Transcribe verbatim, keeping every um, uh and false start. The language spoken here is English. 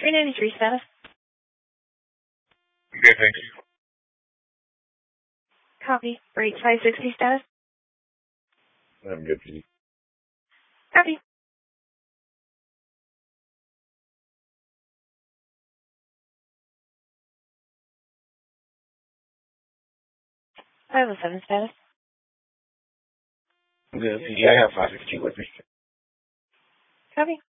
three ninety-three status. Okay, thank you. Copy. Rate five sixty status. I'm good, please. Copy. five oh seven status. Good. Yeah, I have five fifty with me. Copy.